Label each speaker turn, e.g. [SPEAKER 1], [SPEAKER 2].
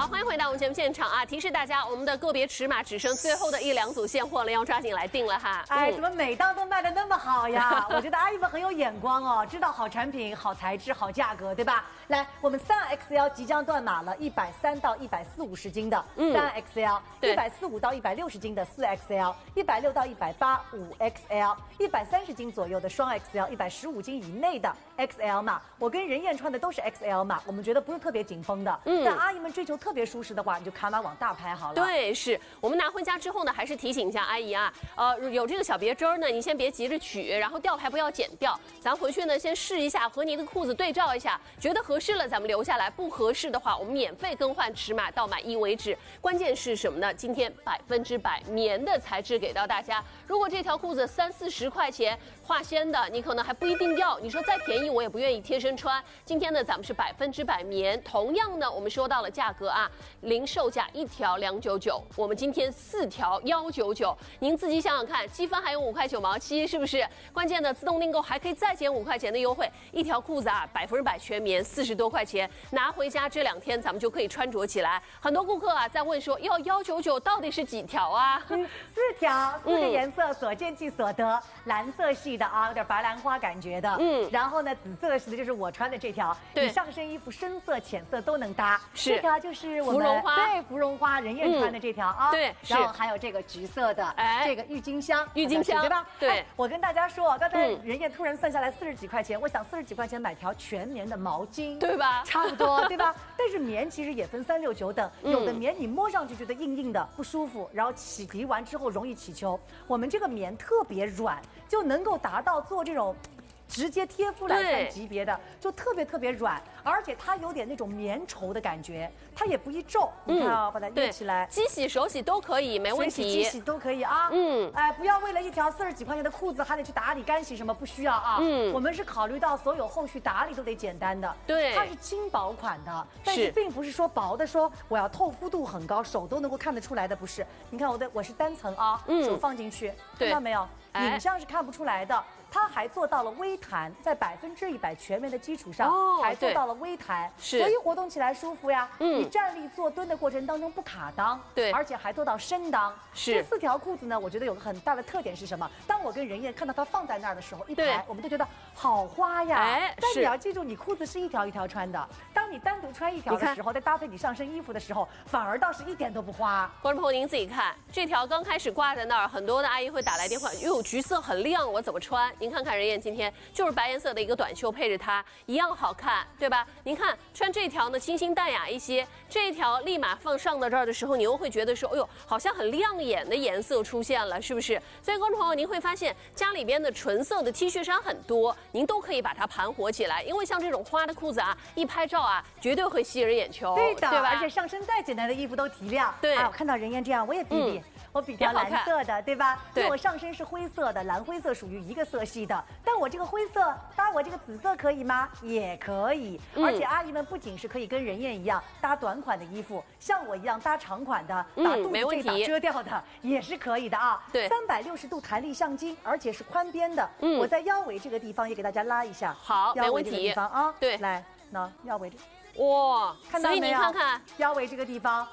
[SPEAKER 1] 好，欢迎回到我们节目现场啊！提示大家，我们的个别尺码只剩最后的1、2组现货了，要抓紧来定了哈。
[SPEAKER 2] 哎，怎么每档都卖得那么好呀？我觉得阿姨们很有眼光哦，知道好产品、好材质、好价格，对吧？来，我们3XL 即将断码了，130到140-150斤的3XL，145到160斤的4XL，160到180 5XL，130斤左右的双 XL，115斤以内的 XL 码。我跟任燕穿的都是 XL 码，我们觉得不是特别紧绷的。但阿姨们追求特别舒适的话，你就卡码往大拍好了。
[SPEAKER 1] 对，是我们拿回家之后呢，还是提醒一下阿姨啊，有这个小别针呢，你先别急着取，然后吊牌不要剪掉，咱回去呢先试一下，和你的裤子对照一下，觉得合适了咱们留下来，不合适的话我们免费更换尺码到满意为止。关键是什么呢？今天100%棉的材质给到大家，如果这条裤子30-40块钱化纤的，你可能还不一定要，你说再便宜我也不愿意贴身穿。今天呢咱们是100%棉，同样呢我们说到了价格啊，零售价1条299，我们今天4条199，您自己想想看，积分还有5块9毛7，是不是？关键的自动订购还可以再减5块钱的优惠，一条裤子啊100%全棉，40多块钱，拿回家这2天咱们就可以穿着起来。很多顾客啊在问说，要199到底是几条啊
[SPEAKER 2] ？4条，4个颜色，所见即所得，蓝色系的啊，有点白兰花感觉的，然后呢紫色系的就是我穿的这条，你上身衣服深色、浅色都能搭。
[SPEAKER 1] 是，
[SPEAKER 2] 这条就是我们
[SPEAKER 1] 芙蓉花，
[SPEAKER 2] 对，芙蓉花任燕穿的这条啊，
[SPEAKER 1] 对，
[SPEAKER 2] 然后还有这个橘色的，这个郁金香，对吧？
[SPEAKER 1] 对，
[SPEAKER 2] 我跟大家说，刚才任燕突然算下来40几块钱，我想40几块钱买条全棉的毛巾，
[SPEAKER 1] 对吧？
[SPEAKER 2] 差不多，对吧？但是棉其实也分3、6、9等，有的棉你摸上去觉得硬硬的不舒服，然后洗涤完之后容易起球。我们这个棉特别软，就能够达到做这种直接贴肤来看级别的，就特别软，而且它有点那种棉绸的感觉，它也不易皱。你看啊，把它捏起来，
[SPEAKER 1] 机洗、手洗都可以，没问题。
[SPEAKER 2] 机洗都可以啊。哎，不要为了一条40几块钱的裤子还得去打理干洗什么，不需要啊。我们是考虑到所有后续打理都得简单的。
[SPEAKER 1] 对，
[SPEAKER 2] 它是轻薄款的，但是并不是说薄的说我要透肤度很高，手都能够看得出来的，不是。你看我是单层啊，手放进去，看到没有？影像是看不出来的。它还做到了微弹，在100%全棉的基础上，还做到了微弹，所以活动起来舒服呀。你站立坐蹲的过程当中不卡裆，
[SPEAKER 1] 对，
[SPEAKER 2] 而且还做到升裆。这4条裤子呢，我觉得有个很大的特点是什么？当我跟任燕看到它放在那儿的时候，一排我们都觉得好花呀。但你要记住，你裤子是1条1条穿的，当你单独穿1条的时候，再搭配你上身衣服的时候，反而倒是一点都不花。
[SPEAKER 1] 观众朋友您自己看，这条刚开始挂在那儿，很多的阿姨会打来电话，哟，橘色很亮，我怎么穿？您看看任燕今天就是白颜色的一个短袖配着它一样好看，对吧？您看穿这条呢清新淡雅一些，这一条立马放上到这儿的时候，你又会觉得说，哎呦，好像很亮眼的颜色出现了，是不是？所以观众朋友您会发现家里边的纯色的 T 恤衫很多，您都可以把它盘活起来，因为像这种花的裤子啊，一拍照啊，绝对会吸人眼球，
[SPEAKER 2] 对的，
[SPEAKER 1] 对吧？
[SPEAKER 2] 而且上身再简单的衣服都提亮。
[SPEAKER 1] 对，
[SPEAKER 2] 我看到任燕这样，我也比。我比条蓝色的，对吧？因为我上身是灰色的，蓝灰色属于一个色系的。但我这个灰色搭我这个紫色可以吗？也可以。而且阿姨们不仅是可以跟任燕一样搭短款的衣服，像我一样搭长款的，把肚子这把遮掉的也是可以的啊。
[SPEAKER 1] 对
[SPEAKER 2] ，360度弹力橡筋，而且是宽边的。我在腰围这个地方也给大家拉一下。
[SPEAKER 1] 好，没问题。
[SPEAKER 2] 腰围这个地方啊，
[SPEAKER 1] 对，
[SPEAKER 2] 来，那腰围这。
[SPEAKER 1] 哇，
[SPEAKER 2] 看到没有？
[SPEAKER 1] 所以你看看
[SPEAKER 2] 腰围这个地方，